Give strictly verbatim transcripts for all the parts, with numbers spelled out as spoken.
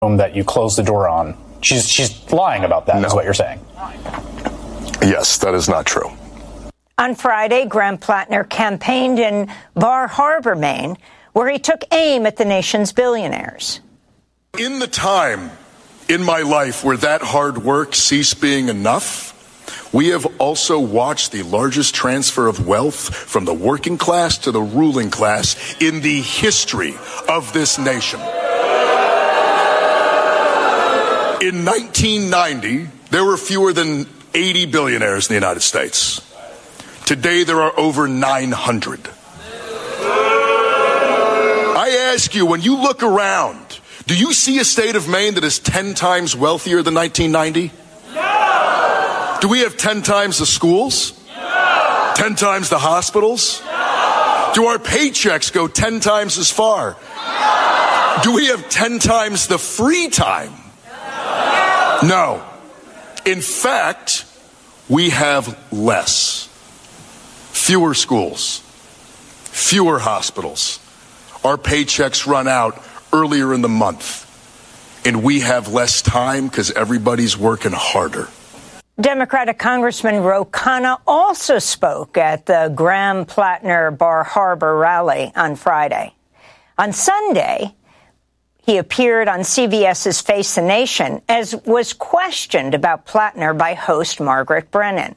that you closed the door on. She's she's lying about that, no. is what you're saying. Yes, that is not true. On Friday, Graham Plattner campaigned in Bar Harbor, Maine, where he took aim at the nation's billionaires. In the time in my life where that hard work ceased being enough, we have also watched the largest transfer of wealth from the working class to the ruling class in the history of this nation. In nineteen ninety, there were fewer than eighty billionaires in the United States. Today, there are over nine hundred. I ask you, when you look around, do you see a state of Maine that is ten times wealthier than nineteen ninety? No! Do we have ten times the schools? No! ten times the hospitals? No! Do our paychecks go ten times as far? No! Do we have ten times the free time? No. In fact, we have less. Fewer schools. Fewer hospitals. Our paychecks run out earlier in the month. And we have less time because everybody's working harder. Democratic Congressman Ro Khanna also spoke at the Graham Plattner Bar Harbor rally on Friday. On Sunday, he appeared on C B S's Face the Nation, as was questioned about Plattner by host Margaret Brennan.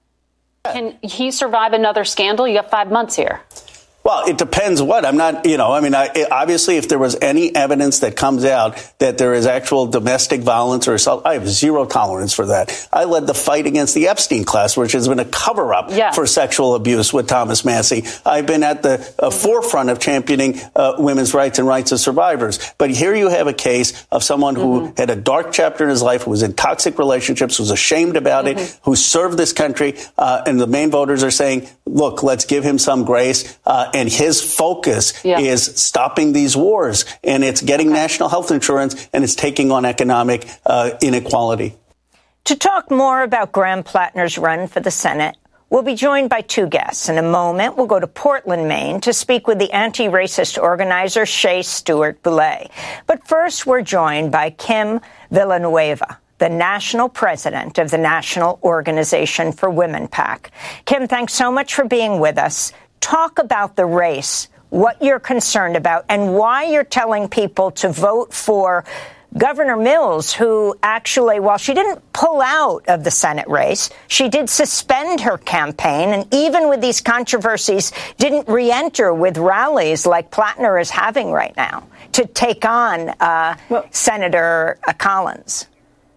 Can he survive another scandal? You have five months here. Well, it depends what. I'm not, you know, I mean, I, obviously, if there was any evidence that comes out that there is actual domestic violence or assault, I have zero tolerance for that. I led the fight against the Epstein class, which has been a cover-up yeah. for sexual abuse with Thomas Massie. I've been at the uh, forefront of championing uh, women's rights and rights of survivors. But here you have a case of someone who mm-hmm. had a dark chapter in his life, who was in toxic relationships, was ashamed about mm-hmm. it, who served this country, uh, and the Maine voters are saying, look, let's give him some grace. Uh, And his focus yeah. is stopping these wars, and it's getting okay. national health insurance, and it's taking on economic uh, inequality. To talk more about Graham Plattner's run for the Senate, we'll be joined by two guests. In a moment, we'll go to Portland, Maine, to speak with the anti-racist organizer Shea Stewart Boulay. But first, we're joined by Kim Villanueva, the national president of the National Organization for Women PAC. Kim, thanks so much for being with us. Talk about the race, what you're concerned about, and why you're telling people to vote for Governor Mills, who actually, while she didn't pull out of the Senate race, she did suspend her campaign, and even with these controversies, didn't re-enter with rallies like Plattner is having right now to take on uh, well, Senator uh, Collins.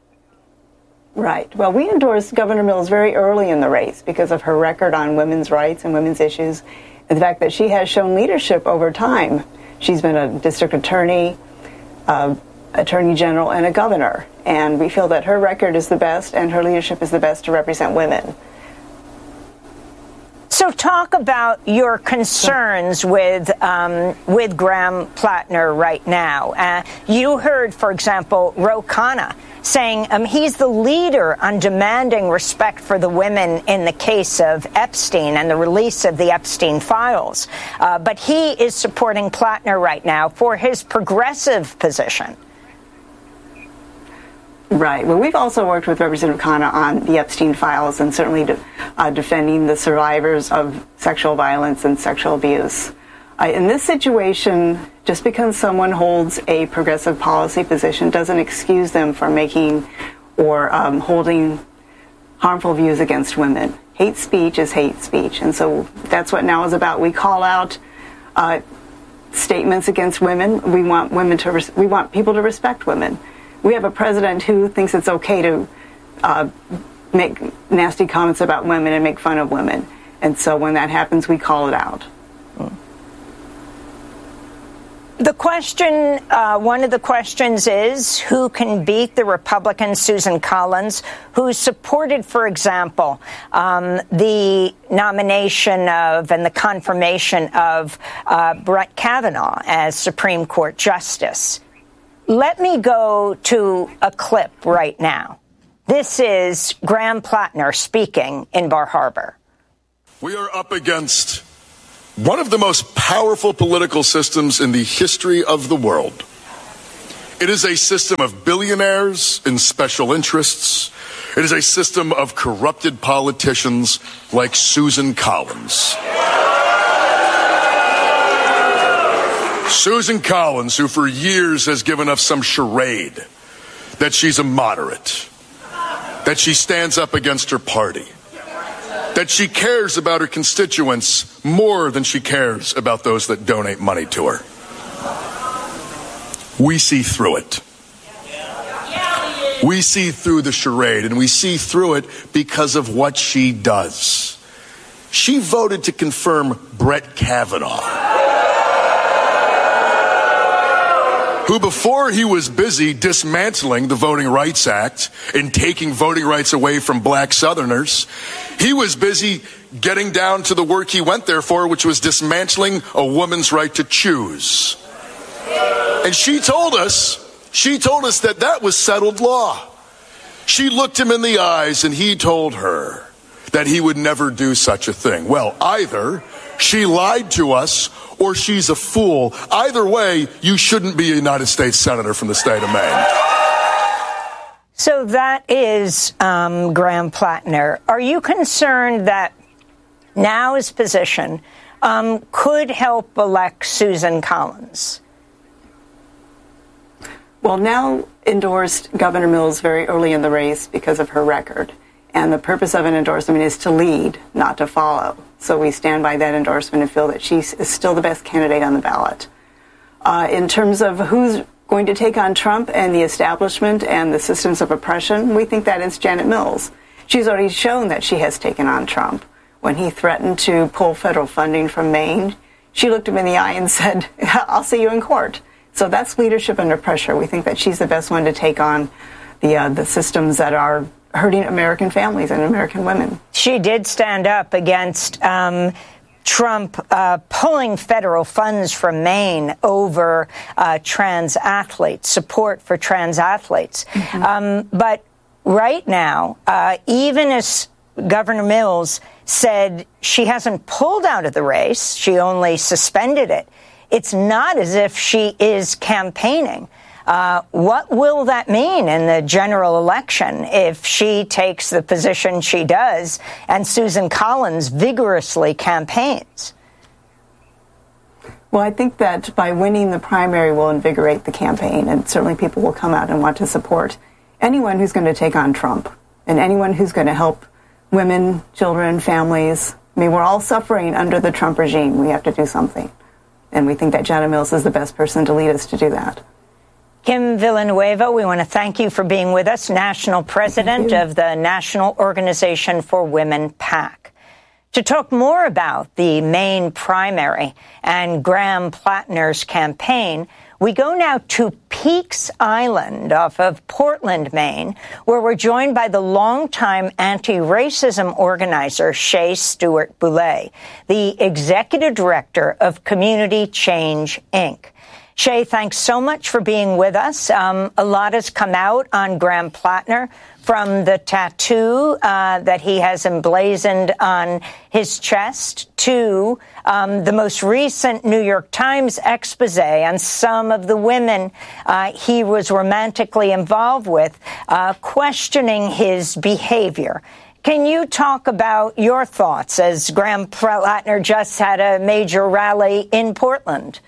Right. Well, we endorsed Governor Mills very early in the race because of her record on women's rights and women's issues, and the fact that she has shown leadership over time. She's been a district attorney, uh, attorney general, and a governor, and we feel that her record is the best and her leadership is the best to represent women. So talk about your concerns with um, with Graham Plattner right now. Uh, you heard, for example, Ro Khanna saying um, he's the leader on demanding respect for the women in the case of Epstein and the release of the Epstein files. Uh, but he is supporting Plattner right now for his progressive position. Right. Well, we've also worked with Representative Khanna on the Epstein files and certainly de- uh, defending the survivors of sexual violence and sexual abuse. Uh, in this situation, just because someone holds a progressive policy position doesn't excuse them from making or um, holding harmful views against women. Hate speech is hate speech, and so that's what now is about. We call out uh, statements against women. We want women to. Res- we want people to respect women. We have a president who thinks it's okay to uh, make nasty comments about women and make fun of women. And so when that happens, we call it out. The question, uh, one of the questions is, who can beat the Republican Susan Collins, who supported, for example, um, the nomination of and the confirmation of uh, Brett Kavanaugh as Supreme Court Justice? Let me go to a clip right now. This is Graham Plattner speaking in Bar Harbor. We are up against one of the most powerful political systems in the history of the world. It is a system of billionaires and special interests. It is a system of corrupted politicians like Susan Collins. Susan Collins, who for years has given us some charade that she's a moderate, that she stands up against her party, that she cares about her constituents more than she cares about those that donate money to her. We see through it. We see through the charade, and we see through it because of what she does. She voted to confirm Brett Kavanaugh, who before he was busy dismantling the Voting Rights Act and taking voting rights away from black Southerners, he was busy getting down to the work he went there for, which was dismantling a woman's right to choose. And she told us, she told us that that was settled law. She looked him in the eyes and he told her that he would never do such a thing. Well, either she lied to us or she's a fool. Either way, you shouldn't be a United States Senator from the state of Maine. So that is um, Graham Plattner. Are you concerned that now his position um, could help elect Susan Collins? Well, now endorsed Governor Mills very early in the race because of her record. And the purpose of an endorsement is to lead, not to follow. So we stand by that endorsement and feel that she is still the best candidate on the ballot. Uh, in terms of who's going to take on Trump and the establishment and the systems of oppression, we think that is Janet Mills. She's already shown that she has taken on Trump. When he threatened to pull federal funding from Maine, she looked him in the eye and said, I'll see you in court. So that's leadership under pressure. We think that she's the best one to take on the uh, the systems that are hurting American families and American women. She did stand up against um, Trump uh, pulling federal funds from Maine over uh, trans athletes, support for trans athletes. Mm-hmm. Um, but right now, uh, even as Governor Mills said she hasn't pulled out of the race, she only suspended it, it's not as if she is campaigning. Uh, what will that mean in the general election if she takes the position she does and Susan Collins vigorously campaigns? Well, I think that by winning the primary will invigorate the campaign, and certainly people will come out and want to support anyone who's going to take on Trump and anyone who's going to help women, children, families. I mean, we're all suffering under the Trump regime. We have to do something. And we think that Janet Mills is the best person to lead us to do that. Kim Villanueva, we want to thank you for being with us, National President of the National Organization for Women, PAC. To talk more about the Maine primary and Graham Plattner's campaign, we go now to Peaks Island off of Portland, Maine, where we're joined by the longtime anti-racism organizer Shea Stewart Boulay, the executive director of Community Change, Incorporated. Shea, thanks so much for being with us. Um, a lot has come out on Graham Plattner, from the tattoo uh, that he has emblazoned on his chest to um, the most recent New York Times expose on some of the women uh, he was romantically involved with, uh, questioning his behavior. Can you talk about your thoughts as Graham Plattner just had a major rally in Portland?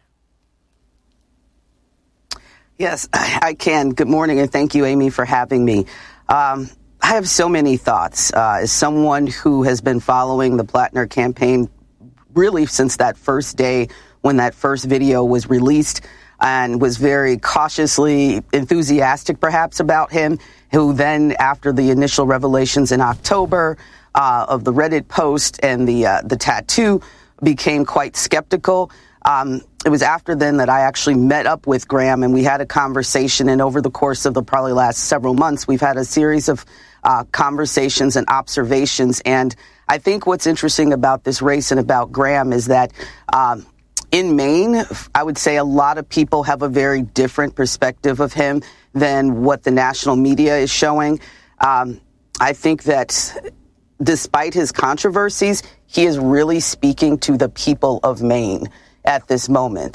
Yes, I can. Good morning, and thank you, Amy, for having me. Um, I have so many thoughts. Uh, as someone who has been following the Plattner campaign really since that first day when that first video was released and was very cautiously enthusiastic, perhaps, about him, who then, after the initial revelations in October uh, of the Reddit post and the uh, the tattoo, became quite skeptical. Um, it was after then that I actually met up with Graham and we had a conversation. And over the course of the probably last several months, we've had a series of uh, conversations and observations. And I think what's interesting about this race and about Graham is that um, in Maine, I would say a lot of people have a very different perspective of him than what the national media is showing. Um, I think that despite his controversies, he is really speaking to the people of Maine at this moment.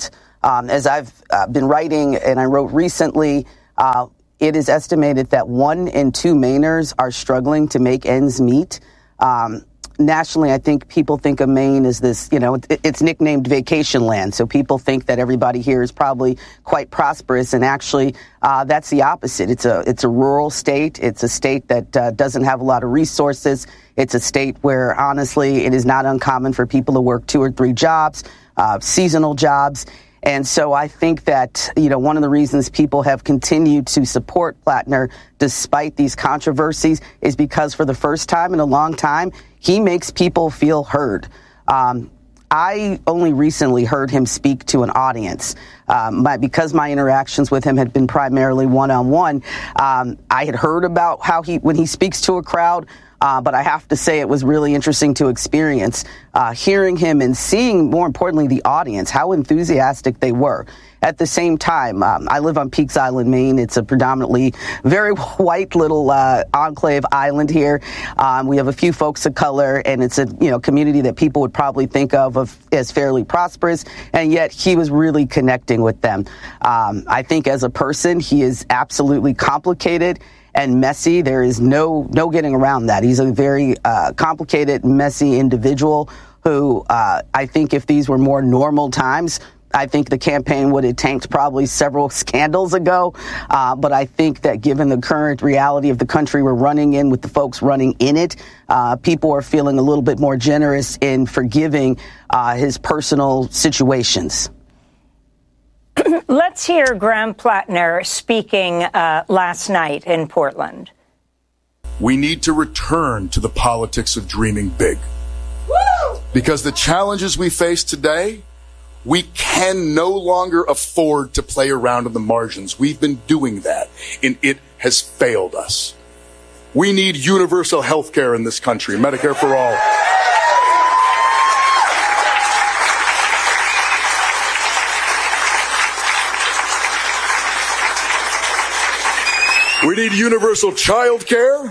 Um, as I've uh, been writing and I wrote recently, uh, it is estimated that one in two Mainers are struggling to make ends meet. Um, nationally, I think people think of Maine as this, you know, it, it's nicknamed vacation land. So people think that everybody here is probably quite prosperous. And actually, uh, that's the opposite. It's a it's a rural state. It's a state that uh, doesn't have a lot of resources. It's a state where, honestly, it is not uncommon for people to work two or three jobs, uh, seasonal jobs. And so I think that, you know, one of the reasons people have continued to support Plattner despite these controversies is because for the first time in a long time, he makes people feel heard. Um, I only recently heard him speak to an audience. Um, my, because my interactions with him had been primarily one-on-one, um, I had heard about how he, when he speaks to a crowd, Uh, but I have to say it was really interesting to experience uh, hearing him and seeing, more importantly, the audience, how enthusiastic they were. At the same time, um, I live on Peaks Island, Maine. It's a predominantly very white little uh, enclave island here. Um, we have a few folks of color, and it's a you know community that people would probably think of, of as fairly prosperous, and yet he was really connecting with them. Um, I think as a person, he is absolutely complicated and messy. There is no no getting around that. He's a very uh, complicated, messy individual who uh, I think if these were more normal times, I think the campaign would have tanked probably several scandals ago. Uh, but I think that given the current reality of the country we're running in with the folks running in it, uh, people are feeling a little bit more generous in forgiving uh, his personal situations. Let's hear Graham Plattner speaking uh, last night in Portland. We need to return to the politics of dreaming big. Woo! Because the challenges we face today, we can no longer afford to play around in the margins. We've been doing that, and it has failed us. We need universal health care in this country, Medicare for all. We need universal child care.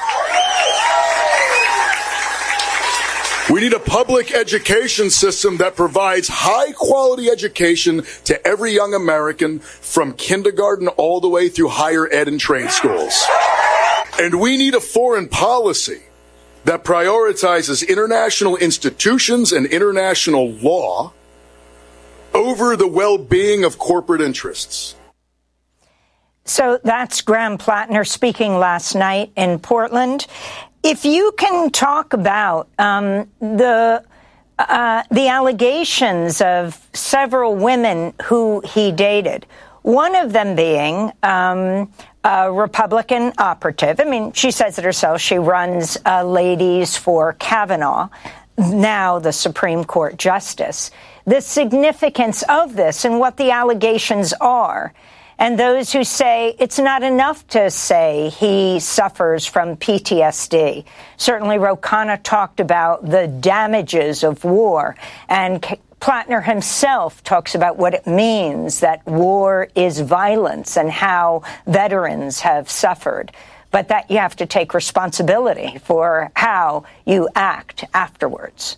We need a public education system that provides high-quality education to every young American from kindergarten all the way through higher ed and trade schools. And we need a foreign policy that prioritizes international institutions and international law over the well-being of corporate interests. So that's Graham Plattner speaking last night in Portland. If you can talk about um, the uh, the allegations of several women who he dated, one of them being um, a Republican operative. I mean, she says it herself. She runs uh, Ladies for Kavanaugh, now the Supreme Court Justice. The significance of this and what the allegations are. And those who say it's not enough to say he suffers from P T S D. Certainly, Ro Khanna talked about the damages of war. And Plattner himself talks about what it means that war is violence and how veterans have suffered. But that you have to take responsibility for how you act afterwards.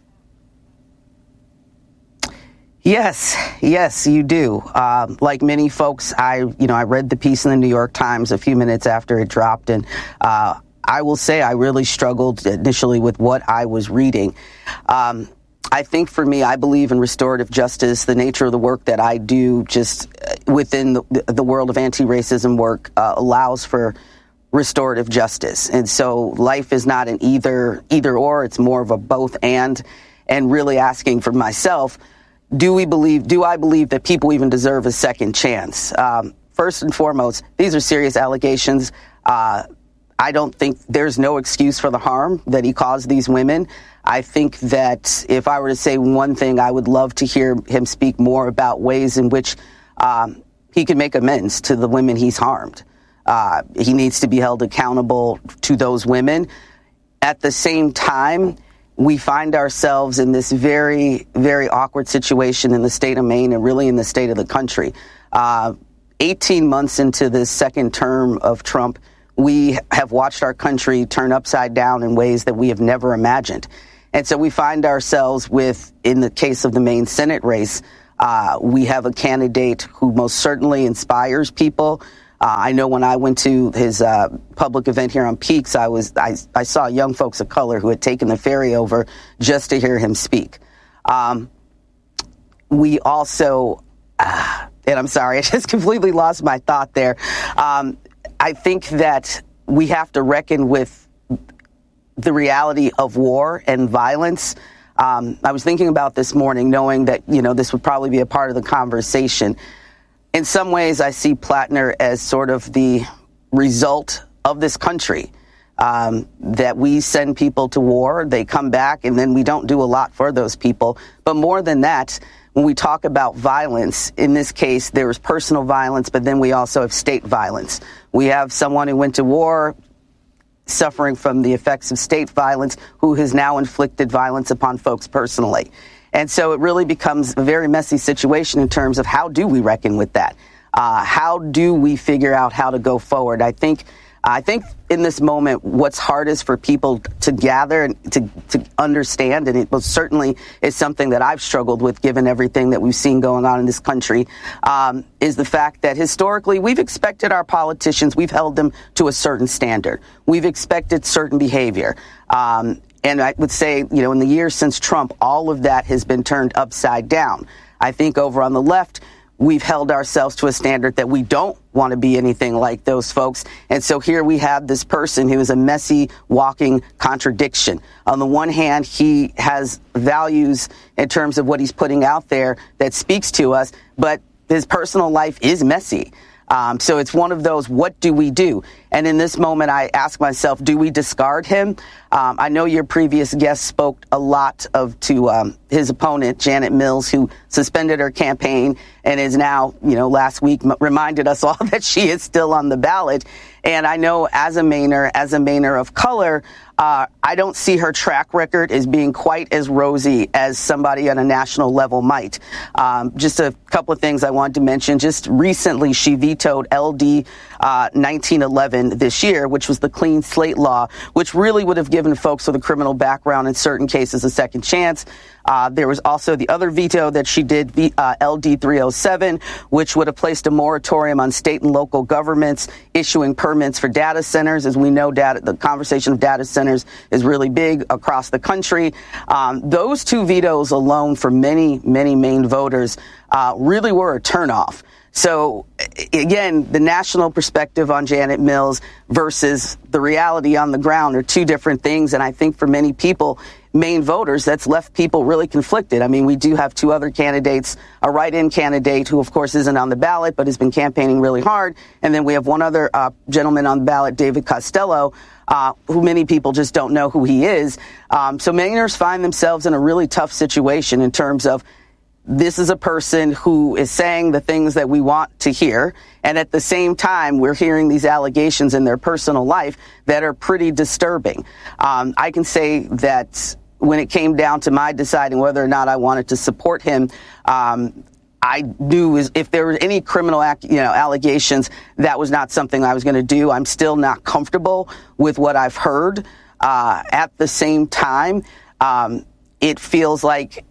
Yes, yes, you do. Um, like many folks, I, you know, I read the piece in the New York Times a few minutes after it dropped, and uh, I will say I really struggled initially with what I was reading. Um, I think for me, I believe in restorative justice. The nature of the work that I do just within the, the world of anti-racism work uh, allows for restorative justice. And so life is not an either, either or, it's more of a both and, and really asking for myself, Do we believe, do I believe that people even deserve a second chance? Um, first and foremost, these are serious allegations. Uh, I don't think there's no excuse for the harm that he caused these women. I think that if I were to say one thing, I would love to hear him speak more about ways in which um, he can make amends to the women he's harmed. Uh, he needs to be held accountable to those women. At the same time, we find ourselves in this very, very awkward situation in the state of Maine and really in the state of the country. Uh, eighteen months into this second term of Trump, we have watched our country turn upside down in ways that we have never imagined. And so we find ourselves with, in the case of the Maine Senate race, Uh, we have a candidate who most certainly inspires people. Uh, I know when I went to his uh, public event here on Peaks, I was I, I saw young folks of color who had taken the ferry over just to hear him speak. Um, we also, uh, and I'm sorry, I just completely lost my thought there. Um, I think that we have to reckon with the reality of war and violence. Um, I was thinking about this morning, knowing that, you know, this would probably be a part of the conversation. In some ways, I see Plattner as sort of the result of this country, um, that we send people to war, they come back, and then we don't do a lot for those people. But more than that, when we talk about violence, in this case, there is personal violence, but then we also have state violence. We have someone who went to war, suffering from the effects of state violence, who has now inflicted violence upon folks personally. And so it really becomes a very messy situation in terms of how do we reckon with that? Uh, how do we figure out how to go forward? I think I think in this moment, what's hardest for people to gather and to, to understand, and it most certainly is something that I've struggled with given everything that we've seen going on in this country, um, is the fact that historically we've expected our politicians, we've held them to a certain standard. We've expected certain behavior. Um, and I would say, you know, in the years since Trump, all of that has been turned upside down. I think over on the left, we've held ourselves to a standard that we don't want to be anything like those folks. And so here we have this person who is a messy, walking contradiction. On the one hand, he has values in terms of what he's putting out there that speaks to us, but his personal life is messy. Um, so it's one of those, what do we do? And in this moment, I ask myself, do we discard him? Um, I know your previous guest spoke a lot of to um, his opponent, Janet Mills, who suspended her campaign and is now, you know, last week m- reminded us all that she is still on the ballot. And I know as a Mainer, as a Mainer of color, uh, I don't see her track record as being quite as rosy as somebody on a national level might. Um, just a couple of things I wanted to mention. Just recently, she vetoed L D uh, nineteen eleven this year, which was the clean slate law, which really would have given folks with a criminal background in certain cases a second chance. Uh, there was also the other veto that she did, uh, L D three oh seven, which would have placed a moratorium on state and local governments issuing permits for data centers. As we know, data, the conversation of data centers is really big across the country. Um, those two vetoes alone for many, many Maine voters uh, really were a turnoff. So, again, the national perspective on Janet Mills versus the reality on the ground are two different things. And I think for many people, Maine voters, that's left people really conflicted. I mean, we do have two other candidates, a write-in candidate who, of course, isn't on the ballot, but has been campaigning really hard. And then we have one other uh, gentleman on the ballot, David Costello, uh, who many people just don't know who he is. Um, so Mainers find themselves in a really tough situation in terms of this is a person who is saying the things that we want to hear. And at the same time, we're hearing these allegations in their personal life that are pretty disturbing. Um, I can say that when it came down to my deciding whether or not I wanted to support him, um, I knew if there were any criminal, you know, allegations, that was not something I was going to do. I'm still not comfortable with what I've heard. Uh, at the same time, um, it feels like,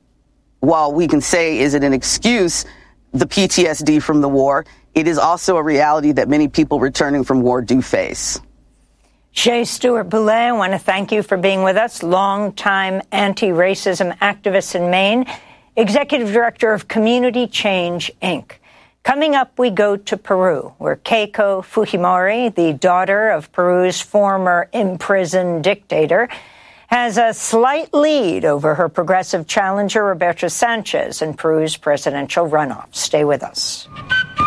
while we can say, is it an excuse, the P T S D from the war, it is also a reality that many people returning from war do face. Shea Stewart Boulay, I want to thank you for being with us, longtime anti-racism activist in Maine, Executive Director of Community Change, Incorporated. Coming up, we go to Peru, where Keiko Fujimori, the daughter of Peru's former imprisoned dictator, has a slight lead over her progressive challenger, Roberto Sanchez, in Peru's presidential runoff. Stay with us.